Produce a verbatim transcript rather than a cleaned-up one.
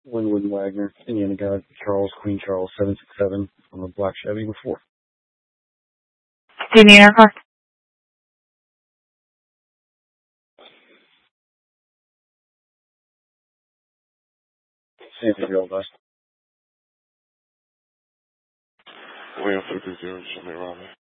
Linwood and Wagner, Indiana Guide, Charles, Queen Charles, seven six seven on a black Chevy with four. Do you need our car? Same for you all, guys. William fifty zero, show me around there.